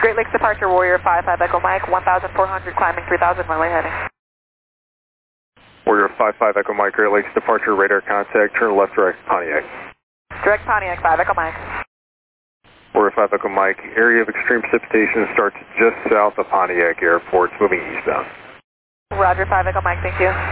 Great Lakes departure, Warrior 55 Echo Mike, 1,400 climbing 3,000 runway heading. Warrior 55 Echo Mike, Great Lakes departure, radar contact, turn left direct Pontiac. Direct Pontiac 5 Echo Mike. Warrior 5 Echo Mike, area of extreme precipitation starts just south of Pontiac Airport, moving eastbound. Roger 5 Echo Mike, thank you.